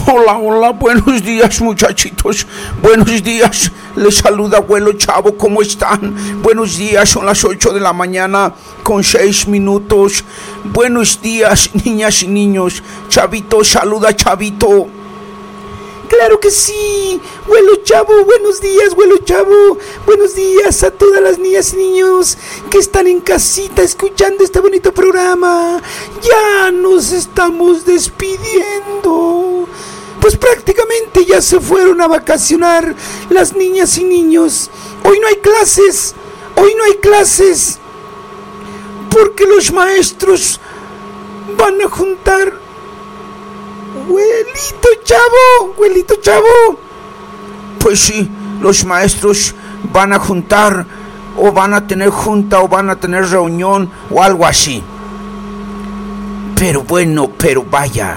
Hola, hola, buenos días muchachitos, buenos días, les saluda abuelo Chavo, ¿cómo están? Buenos días, son las 8 de la mañana con 6 minutos, buenos días niñas y niños, Chavito, saluda Chavito. Claro que sí, abuelo Chavo, buenos días, abuelo Chavo, buenos días a todas las niñas y niños que están en casita escuchando este bonito programa. Ya nos estamos despidiendo, pues prácticamente ya se fueron a vacacionar las niñas y niños. Hoy no hay clases, porque los maestros van a juntar. Abuelito Chavo. Pues sí, los maestros van a juntar, o van a tener junta, o van a tener reunión, o algo así. Pero bueno, pero vaya.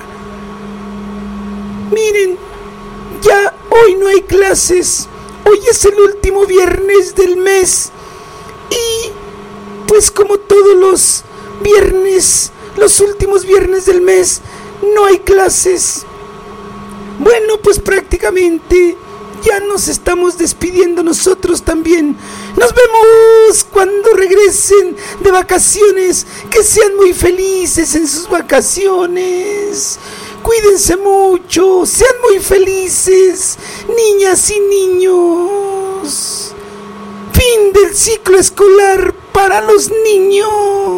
Miren, ya hoy no hay clases. Hoy es el último viernes del mes. Y pues como todos los viernes, los últimos viernes del mes, no hay clases. Bueno, pues prácticamente ya nos estamos despidiendo nosotros también. Nos vemos cuando regresen de vacaciones. Que sean muy felices en sus vacaciones. Cuídense mucho, sean muy felices, niñas y niños. Fin del ciclo escolar para los niños.